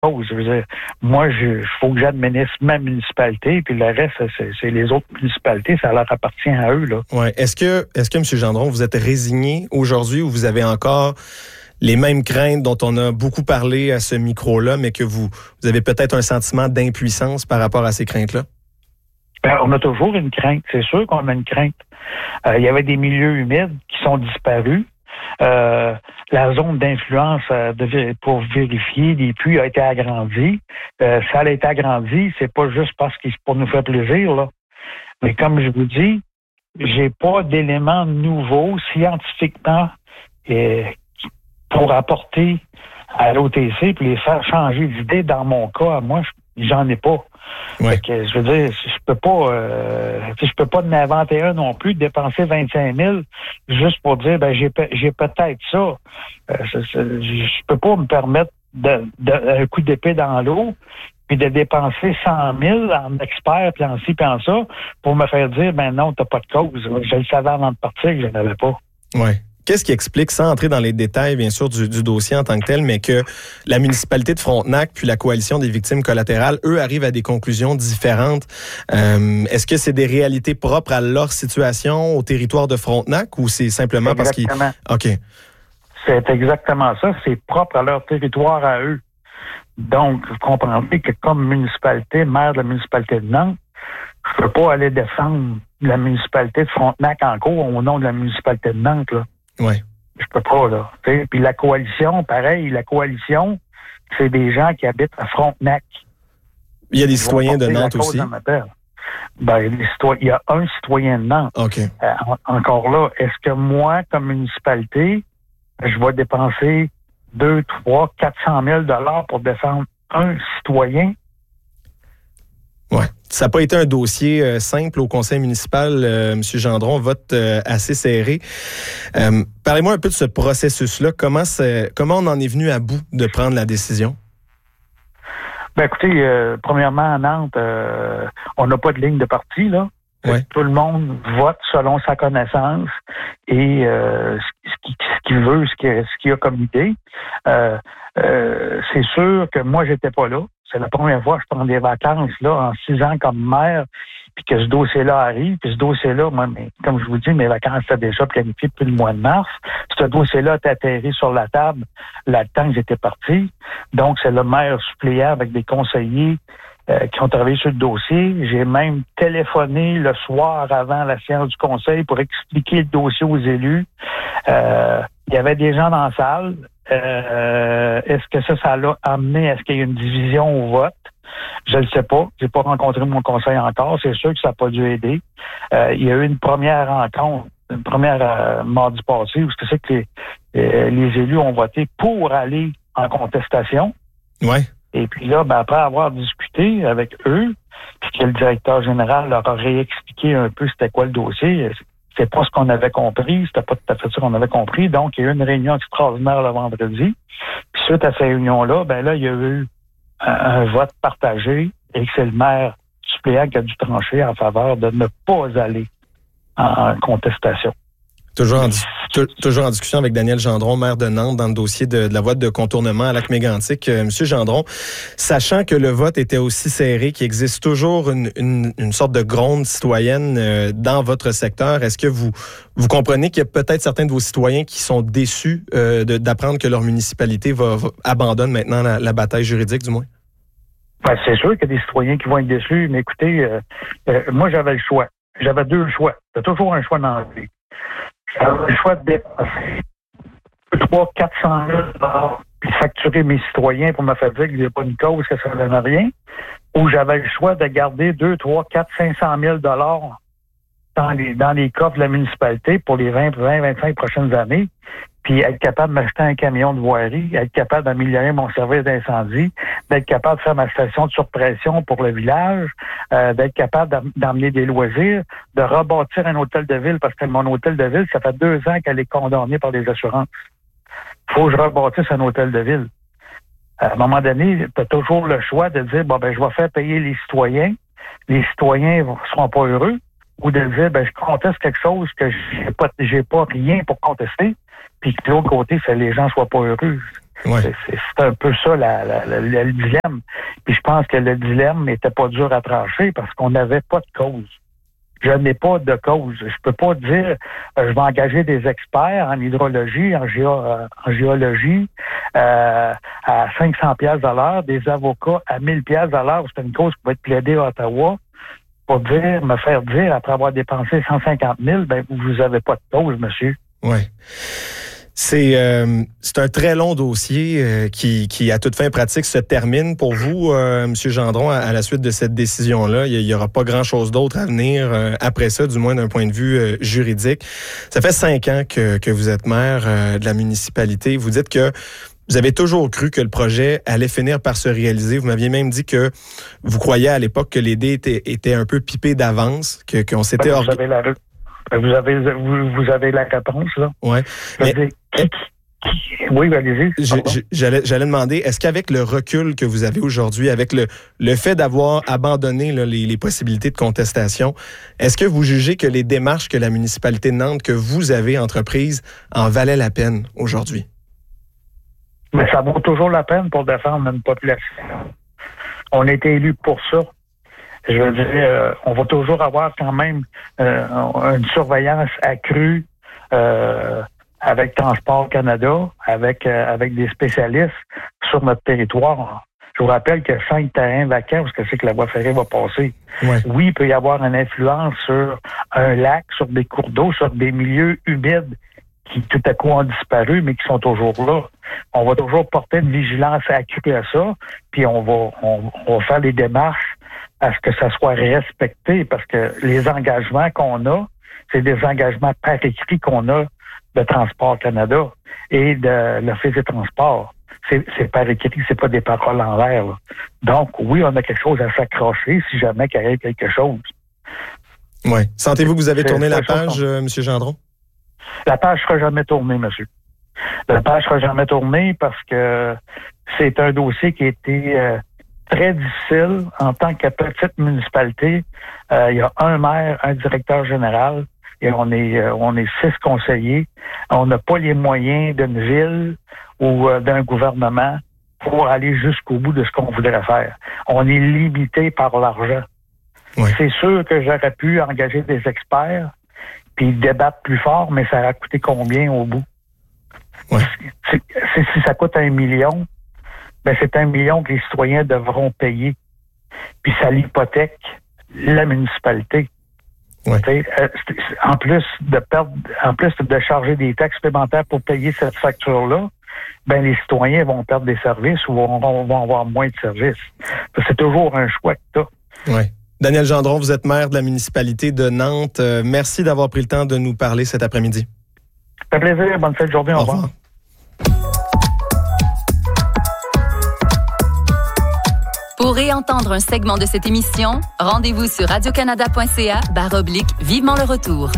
cause. Je veux dire, moi, faut que j'administre ma municipalité, puis le reste, c'est les autres municipalités, ça leur appartient à eux, là. Ouais. Est-ce que M. Gendron, vous êtes résigné aujourd'hui ou vous avez encore les mêmes craintes dont on a beaucoup parlé à ce micro-là, mais que vous avez peut-être un sentiment d'impuissance par rapport à ces craintes-là? Ben, on a toujours une crainte, c'est sûr qu'on a une crainte. Il y avait des milieux humides qui sont disparus. La zone d'influence pour vérifier les puits a été agrandie. Ça a été agrandi, c'est pas juste parce que c'est pour nous faire plaisir, là. Mais comme je vous dis, j'ai pas d'éléments nouveaux scientifiquement pour apporter à l'OTC puis les faire changer d'idée. Dans mon cas, moi, j'en ai pas. Ouais. Fait que, je veux dire, je peux pas m'inventer un non plus, dépenser 25 000 juste pour dire, ben j'ai peut-être ça. Je peux pas me permettre un coup d'épée dans l'eau puis de dépenser 100 000 en expert, puis en ci, puis en ça, pour me faire dire, ben non, t'as pas de cause. Je le savais avant de partir que je n'avais pas. Ouais. Qu'est-ce qui explique, sans entrer dans les détails, bien sûr, du dossier en tant que tel, mais que la municipalité de Frontenac puis la Coalition des victimes collatérales, eux, arrivent à des conclusions différentes? Est-ce que c'est des réalités propres à leur situation au territoire de Frontenac ou c'est simplement parce qu'ils... OK. C'est exactement ça. C'est propre à leur territoire à eux. Donc, vous comprendrez que comme municipalité, maire de la municipalité de Nantes, je peux pas aller défendre la municipalité de Frontenac en cours au nom de la municipalité de Nantes, là. Ouais. Je peux pas, là. T'sais. Puis la coalition, pareil, c'est des gens qui habitent à Frontenac. Il y a des citoyens de Nantes aussi? Ben, il y a un citoyen de Nantes. OK. Encore là, est-ce que moi, comme municipalité, je vais dépenser 2, 3, 400 000 $ pour défendre un citoyen? Ouais. Ça n'a pas été un dossier simple au conseil municipal, M. Gendron, vote assez serré. Parlez-moi un peu de ce processus-là. Comment on en est venu à bout de prendre la décision? Ben écoutez, premièrement, à Nantes, on n'a pas de ligne de parti, là. Ouais. Tout le monde vote selon sa connaissance et ce qu'il veut, ce qu'il a comme idée. C'est sûr que moi, j'étais pas là. C'est la première fois que je prends des vacances là en 6 ans comme maire, puis que ce dossier-là arrive. Puis ce dossier-là, moi, comme je vous dis, mes vacances étaient déjà planifiées depuis le mois de mars. Ce dossier-là est atterri sur la table le temps que j'étais parti. Donc, c'est le maire suppléant avec des conseillers qui ont travaillé sur le dossier. J'ai même téléphoné le soir avant la séance du conseil pour expliquer le dossier aux élus. Il y avait des gens dans la salle. Est-ce que ça l'a amené à ce qu'il y ait une division au vote? Je ne le sais pas. J'ai pas rencontré mon conseil encore. C'est sûr que ça n'a pas dû aider. Il y a eu une première rencontre, mardi passé, où c'est que les élus ont voté pour aller en contestation. Ouais. Et puis là, après avoir discuté avec eux, puis que le directeur général leur a réexpliqué un peu c'était quoi le dossier, c'est pas ce qu'on avait compris, c'était pas tout à fait ça qu'on avait compris. Donc, il y a eu une réunion extraordinaire le vendredi. Puis suite à cette réunion-là, là, il y a eu un vote partagé et que c'est le maire suppléant qui a dû trancher en faveur de ne pas aller en contestation. Toujours en discussion avec Daniel Gendron, maire de Nantes, dans le dossier de la voie de contournement à Lac-Mégantic. Monsieur Gendron, sachant que le vote était aussi serré, qu'il existe toujours une sorte de gronde citoyenne dans votre secteur, est-ce que vous comprenez qu'il y a peut-être certains de vos citoyens qui sont déçus d'apprendre que leur municipalité abandonne maintenant la bataille juridique, du moins? Ben, c'est sûr qu'il y a des citoyens qui vont être déçus, mais écoutez, moi, j'avais le choix. J'avais 2 choix. T'as toujours un choix dans la vie. J'avais le choix de dépasser 400 000 $ puis facturer mes citoyens pour me faire dire qu'il n'y a pas une cause, que ça ne donne rien. Ou j'avais le choix de garder 2, 3, 4, 500 000 $ dans les coffres de la municipalité pour les 25 prochaines années, puis être capable de m'acheter un camion de voirie, être capable d'améliorer mon service d'incendie, d'être capable de faire ma station de surpression pour le village, d'être capable d'emmener des loisirs, de rebâtir un hôtel de ville, parce que mon hôtel de ville, ça fait 2 ans qu'elle est condamnée par les assurances. Faut que je rebâtisse un hôtel de ville. À un moment donné, tu as toujours le choix de dire, je vais faire payer les citoyens ne seront pas heureux, ou de dire, je conteste quelque chose que j'ai pas rien pour contester, puis que de l'autre côté, les gens soient pas heureux. Ouais. C'est un peu ça le dilemme. Puis je pense que le dilemme n'était pas dur à trancher parce qu'on n'avait pas de cause. Je n'ai pas de cause. Je peux pas dire je vais engager des experts en hydrologie, en géologie à 500 piastres à l'heure, des avocats à 1000 piastres à l'heure. C'est une cause qui va être plaidée à Ottawa. Pour me faire dire, après avoir dépensé 150 000, ben vous n'avez pas de cause, monsieur. Oui. C'est un très long dossier qui, à toute fin pratique, se termine pour vous, M. Gendron, à la suite de cette décision-là. Il n'y aura pas grand-chose d'autre à venir après ça, du moins d'un point de vue juridique. Ça fait 5 ans que vous êtes maire de la municipalité. Vous dites que vous avez toujours cru que le projet allait finir par se réaliser. Vous m'aviez même dit que vous croyiez à l'époque que les dés étaient un peu pipés d'avance, qu'on s'était... Vous avez la réponse, là. Ouais. Oui, allez-y. J'allais demander, est-ce qu'avec le recul que vous avez aujourd'hui, avec le fait d'avoir abandonné là, les possibilités de contestation, est-ce que vous jugez que les démarches que la municipalité de Nantes, que vous avez entreprises, en valaient la peine aujourd'hui? Mais ça vaut toujours la peine pour défendre une population. On a été élus pour ça. Je veux dire, on va toujours avoir quand même une surveillance accrue avec Transport Canada, avec des spécialistes sur notre territoire. Je vous rappelle qu'il y a 5 terrains vacants parce que c'est que la voie ferrée va passer. Ouais. Oui, il peut y avoir une influence sur un lac, sur des cours d'eau, sur des milieux humides qui tout à coup ont disparu, mais qui sont toujours là. On va toujours porter une vigilance accrue à ça, puis on va faire des démarches à ce que ça soit respecté, parce que les engagements qu'on a, c'est des engagements par écrit qu'on a de Transport Canada et de l'Office des transports. C'est par écrit, c'est pas des paroles en l'air. Là. Donc, oui, on a quelque chose à s'accrocher si jamais qu'il arrive quelque chose. Oui. Sentez-vous que vous avez tourné la page, M. Gendron? La page ne sera jamais tournée, monsieur. La page ne sera jamais tournée parce que c'est un dossier qui a été très difficile en tant que petite municipalité. Il y a un maire, un directeur général et on est 6 conseillers. On n'a pas les moyens d'une ville ou d'un gouvernement pour aller jusqu'au bout de ce qu'on voudrait faire. On est limité par l'argent. Ouais. C'est sûr que j'aurais pu engager des experts puis débattre plus fort, mais ça a coûté combien au bout? Ouais. Si ça coûte 1 million, ben c'est 1 million que les citoyens devront payer. Puis ça l'hypothèque la municipalité. Ouais. En plus de charger des taxes supplémentaires pour payer cette facture-là, ben les citoyens vont perdre des services ou vont avoir moins de services. C'est toujours un choix que tu as. Ouais. Daniel Gendron, vous êtes maire de la municipalité de Nantes. Merci d'avoir pris le temps de nous parler cet après-midi. Ça fait plaisir. Bonne fête de journée. Au revoir. Pour réentendre un segment de cette émission, rendez-vous sur radiocanada.ca/vivement le retour.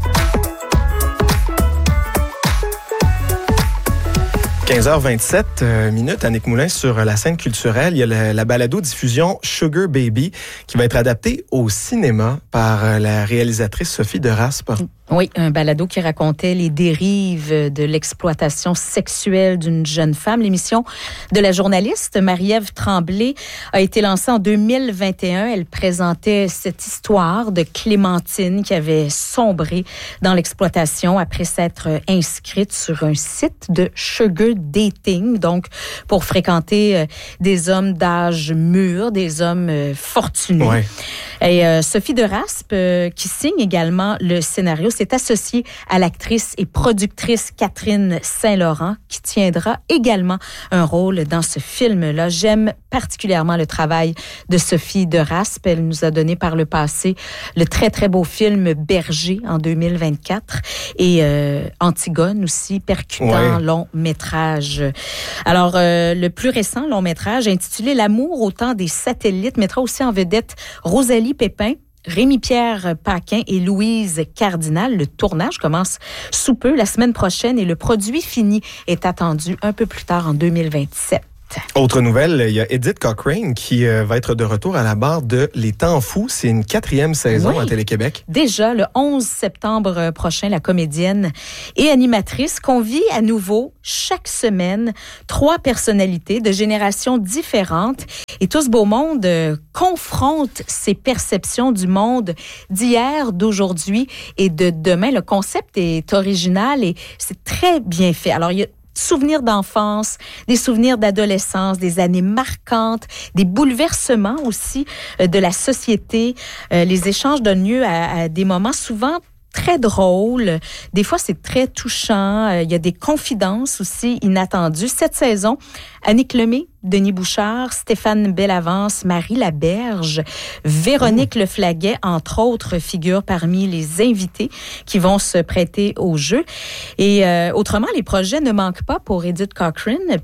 « 15h27 Annick Moulin sur la scène culturelle. Il y a la balado-diffusion Sugar Baby qui va être adaptée au cinéma par la réalisatrice Sophie de Raspe. Oui, un balado qui racontait les dérives de l'exploitation sexuelle d'une jeune femme. L'émission de la journaliste Marie-Ève Tremblay a été lancée en 2021. Elle présentait cette histoire de Clémentine qui avait sombré dans l'exploitation après s'être inscrite sur un site de sugar dating, donc pour fréquenter des hommes d'âge mûr, des hommes fortunés. Ouais. Et Sophie de Raspe, qui signe également le scénario, s'est associée à l'actrice et productrice Catherine Saint-Laurent, qui tiendra également un rôle dans ce film-là. J'aime particulièrement le travail de Sophie de Raspe. Elle nous a donné par le passé le très, très beau film Berger en 2024 et Antigone aussi, percutant long métrage. Alors, le plus récent long métrage intitulé L'amour au temps des satellites mettra aussi en vedette Rosalie Pépin, Rémi-Pierre Paquin et Louise Cardinal. Le tournage commence sous peu, la semaine prochaine, et le produit fini est attendu un peu plus tard en 2027. Autre nouvelle, il y a Edith Cochrane qui va être de retour à la barre de Les Temps fous. C'est une 4e saison à Télé-Québec. Déjà, le 11 septembre prochain, la comédienne et animatrice convie à nouveau chaque semaine 3 personnalités de générations différentes. Et tout ce beau monde confronte ses perceptions du monde d'hier, d'aujourd'hui et de demain. Le concept est original et c'est très bien fait. Alors, il y a souvenirs d'enfance, des souvenirs d'adolescence, des années marquantes, des bouleversements aussi de la société. Les échanges donnent lieu à des moments souvent très drôles. Des fois, c'est très touchant. Il y a des confidences aussi inattendues. Cette saison, Annick Lemay, Denis Bouchard, Stéphane Bellavance, Marie Laberge, Véronique Leflaguet, entre autres, figurent parmi les invités qui vont se prêter au jeu. Et autrement, les projets ne manquent pas pour Edith Cochrane,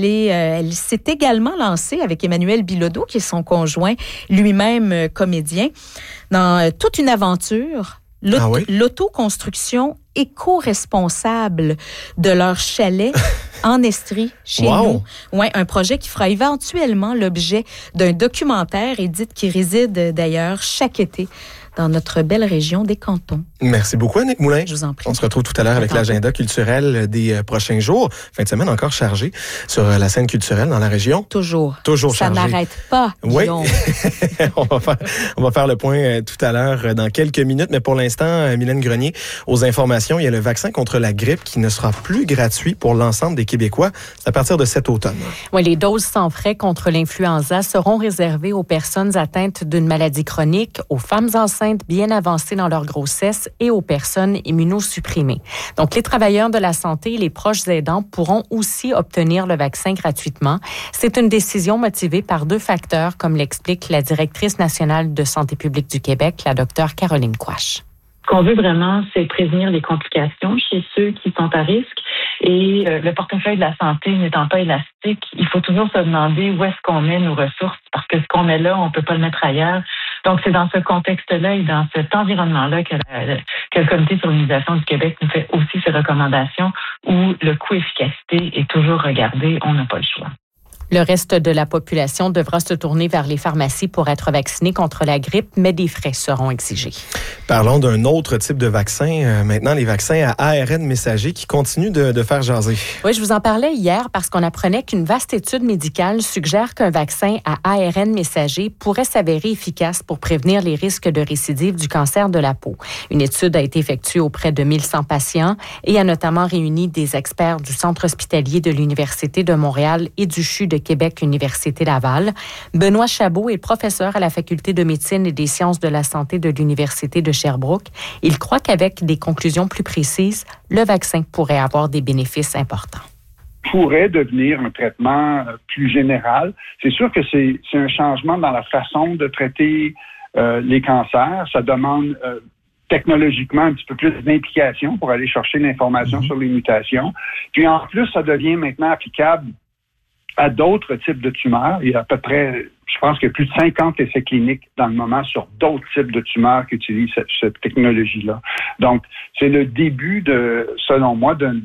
elle s'est également lancée avec Emmanuel Bilodeau, qui est son conjoint, lui-même comédien, dans toute une aventure. L'autoconstruction éco-responsable de leur chalet en Estrie, chez nous. Ouais, un projet qui fera éventuellement l'objet d'un documentaire, Edith qui réside d'ailleurs chaque été dans notre belle région des Cantons. Merci beaucoup, Annick Moulin. Je vous en prie. On se retrouve tout à l'heure avec l'agenda culturel des prochains jours. Fin de semaine encore chargée sur la scène culturelle dans la région. Toujours chargée. Ça n'arrête pas, Guillaume. Oui. on va faire le point tout à l'heure dans quelques minutes. Mais pour l'instant, Mylène Grenier, aux informations, il y a le vaccin contre la grippe qui ne sera plus gratuit pour l'ensemble des Québécois. C'est à partir de cet automne. Oui, les doses sans frais contre l'influenza seront réservées aux personnes atteintes d'une maladie chronique, aux femmes enceintes bien avancées dans leur grossesse et aux personnes immunosupprimées. Donc, les travailleurs de la santé et les proches aidants pourront aussi obtenir le vaccin gratuitement. C'est une décision motivée par 2 facteurs, comme l'explique la directrice nationale de santé publique du Québec, la docteure Caroline Quach. Ce qu'on veut vraiment, c'est prévenir les complications chez ceux qui sont à risque. Et le portefeuille de la santé n'étant pas élastique, il faut toujours se demander où est-ce qu'on met nos ressources, parce que ce qu'on met là, on peut pas le mettre ailleurs. Donc, c'est dans ce contexte-là et dans cet environnement-là que le Comité sur l'immunisation du Québec nous fait aussi ses recommandations où le coût-efficacité est toujours regardé, on n'a pas le choix. Le reste de la population devra se tourner vers les pharmacies pour être vacciné contre la grippe, mais des frais seront exigés. Parlons d'un autre type de vaccin. Maintenant, les vaccins à ARN messager qui continuent de faire jaser. Oui, je vous en parlais hier parce qu'on apprenait qu'une vaste étude médicale suggère qu'un vaccin à ARN messager pourrait s'avérer efficace pour prévenir les risques de récidive du cancer de la peau. Une étude a été effectuée auprès de 1100 patients et a notamment réuni des experts du Centre hospitalier de l'Université de Montréal et du CHU de Québec, Université Laval. Benoît Chabot est professeur à la Faculté de médecine et des sciences de la santé de l'Université de Sherbrooke. Il croit qu'avec des conclusions plus précises, le vaccin pourrait avoir des bénéfices importants. Pourrait devenir un traitement plus général. C'est sûr que c'est un changement dans la façon de traiter les cancers. Ça demande technologiquement un petit peu plus d'implication pour aller chercher l'information sur les mutations. Puis en plus, ça devient maintenant applicable à d'autres types de tumeurs. Il y a à peu près, je pense qu'il y a plus de 50 essais cliniques dans le moment sur d'autres types de tumeurs qui utilisent cette technologie-là. Donc, c'est le début, selon moi, d'une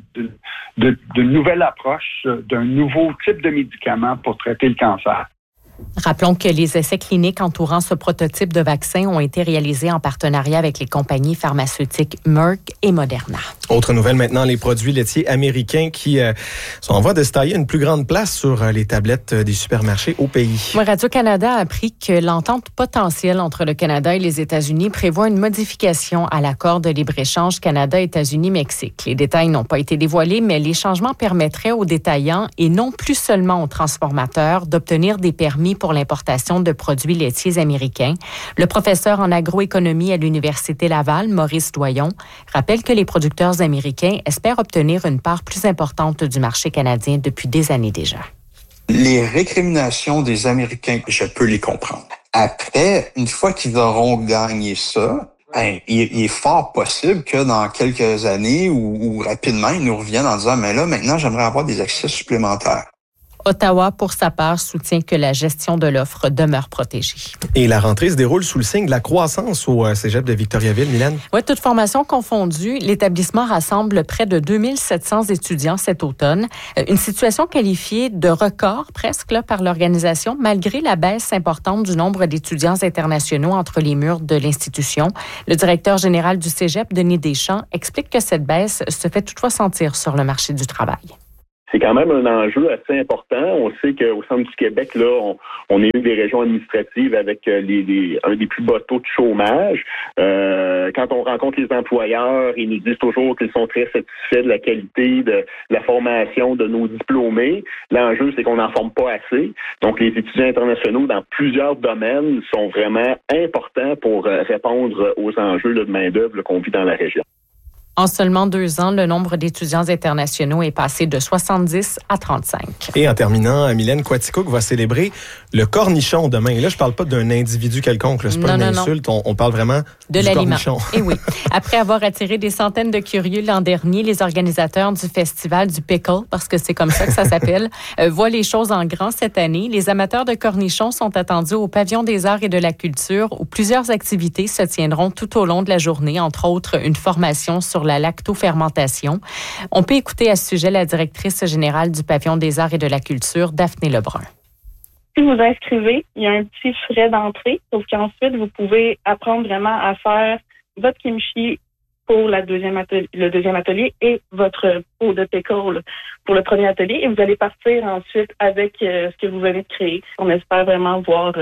nouvelle approche, d'un nouveau type de médicament pour traiter le cancer. Rappelons que les essais cliniques entourant ce prototype de vaccin ont été réalisés en partenariat avec les compagnies pharmaceutiques Merck et Moderna. Autre nouvelle maintenant, les produits laitiers américains qui sont en voie de se tailler une plus grande place sur les tablettes des supermarchés au pays. Radio-Canada a appris que l'entente potentielle entre le Canada et les États-Unis prévoit une modification à l'accord de libre-échange Canada-États-Unis-Mexique. Les détails n'ont pas été dévoilés, mais les changements permettraient aux détaillants et non plus seulement aux transformateurs d'obtenir des permis pour l'importation de produits laitiers américains. Le professeur en agroéconomie à l'Université Laval, Maurice Doyon, rappelle que les producteurs américains espèrent obtenir une part plus importante du marché canadien depuis des années déjà. Les récriminations des Américains, je peux les comprendre. Après, une fois qu'ils auront gagné ça, il est fort possible que dans quelques années ou rapidement, ils nous reviennent en disant « Mais là, maintenant, j'aimerais avoir des accès supplémentaires. » Ottawa, pour sa part, soutient que la gestion de l'offre demeure protégée. Et la rentrée se déroule sous le signe de la croissance au cégep de Victoriaville, Mylène. Oui, toute formation confondue, l'établissement rassemble près de 2700 étudiants cet automne. Une situation qualifiée de record presque là, par l'organisation, malgré la baisse importante du nombre d'étudiants internationaux entre les murs de l'institution. Le directeur général du cégep, Denis Deschamps, explique que cette baisse se fait toutefois sentir sur le marché du travail. C'est quand même un enjeu assez important. On sait qu'au centre du Québec, là, on est une des régions administratives avec un des plus bas taux de chômage. Quand on rencontre les employeurs, ils nous disent toujours qu'ils sont très satisfaits de la qualité de la formation de nos diplômés. L'enjeu, c'est qu'on n'en forme pas assez. Donc, les étudiants internationaux dans plusieurs domaines sont vraiment importants pour répondre aux enjeux de main-d'œuvre qu'on vit dans la région. En seulement 2 ans, le nombre d'étudiants internationaux est passé de 70 à 35. Et en terminant, Mylène, Quaticook va célébrer le cornichon demain. Et là, je parle pas d'un individu quelconque, là, c'est pas une insulte, on parle vraiment de du l'aliment. cornichon. Et oui. Après avoir attiré des centaines de curieux l'an dernier, les organisateurs du festival du pickle, parce que c'est comme ça que ça s'appelle, voient les choses en grand cette année. Les amateurs de cornichons sont attendus au Pavillon des Arts et de la Culture, où plusieurs activités se tiendront tout au long de la journée, entre autres une formation sur la lactofermentation. On peut écouter à ce sujet la directrice générale du Pavillon des Arts et de la Culture, Daphné Lebrun. Si vous inscrivez, il y a un petit frais d'entrée, sauf qu'ensuite, vous pouvez apprendre vraiment à faire votre kimchi pour le deuxième atelier et votre pot de pickle pour le premier atelier. Et vous allez partir ensuite avec ce que vous venez de créer. On espère vraiment voir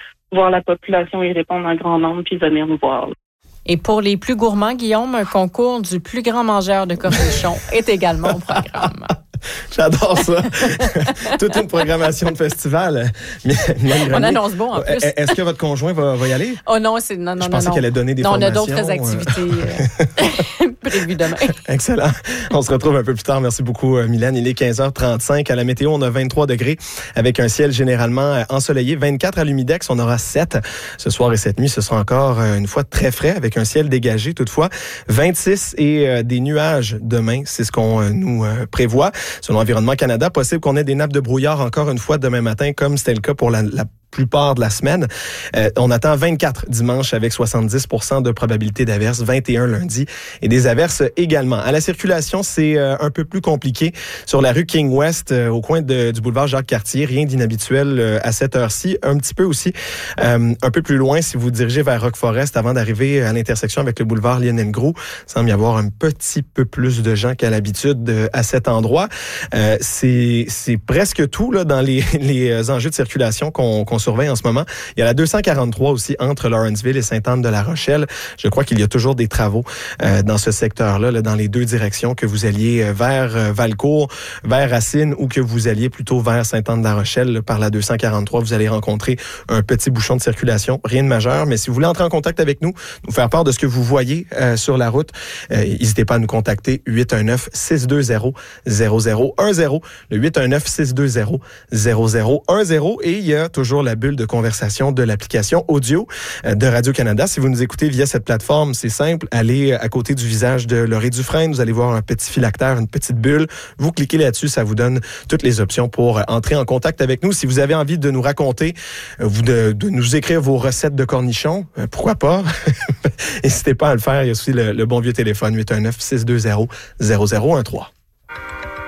la population y répondre en grand nombre puis venir nous voir. Et pour les plus gourmands, Guillaume, un concours du plus grand mangeur de cornichons est également au programme. J'adore ça. Toute une programmation de festival. On annonce beau en plus. Est-ce que votre conjoint va y aller? Oh non, non. Je pensais qu'elle allait donner des formations. On a d'autres activités prévues demain. Excellent. On se retrouve un peu plus tard. Merci beaucoup, Mylène. Il est 15h35. À la météo, on a 23 degrés avec un ciel généralement ensoleillé. 24 à l'Humidex, on aura 7. Ce soir et cette nuit, ce sera encore une fois très frais avec un ciel dégagé toutefois. 26 et des nuages demain, c'est ce qu'on nous prévoit. Selon Environnement Canada, possible qu'on ait des nappes de brouillard encore une fois demain matin, comme c'était le cas pour la plupart de la semaine. On attend 24 dimanche avec 70% de probabilité d'averse, 21 lundi et des averses également. À la circulation, c'est un peu plus compliqué. Sur la rue King West, au coin du boulevard Jacques-Cartier, rien d'inhabituel à cette heure-ci. Un petit peu aussi, un peu plus loin, si vous dirigez vers Rock Forest avant d'arriver à l'intersection avec le boulevard Lionel Groulx, il semble y avoir un petit peu plus de gens qu'à l'habitude à cet endroit. C'est presque tout là dans les enjeux de circulation qu'on surveille en ce moment. Il y a la 243 aussi entre Lawrenceville et Sainte-Anne-de-la-Rochelle. Je crois qu'il y a toujours des travaux dans ce secteur-là, là, dans les deux directions, que vous alliez vers Valcourt, vers Racine ou que vous alliez plutôt vers Sainte-Anne-de-la-Rochelle. Là, par la 243, vous allez rencontrer un petit bouchon de circulation. Rien de majeur, mais si vous voulez entrer en contact avec nous faire part de ce que vous voyez sur la route, n'hésitez pas à nous contacter 819-620-0010. Le 819-620-0010. Et il y a toujours la bulle de conversation de l'application audio de Radio-Canada. Si vous nous écoutez via cette plateforme, c'est simple. Allez à côté du visage de Laurie Dufresne. Vous allez voir un petit phylactère, une petite bulle. Vous cliquez là-dessus, ça vous donne toutes les options pour entrer en contact avec nous. Si vous avez envie de nous raconter, de nous écrire vos recettes de cornichons, pourquoi pas? N'hésitez pas à le faire. Il y a aussi le bon vieux téléphone 819-620-0013.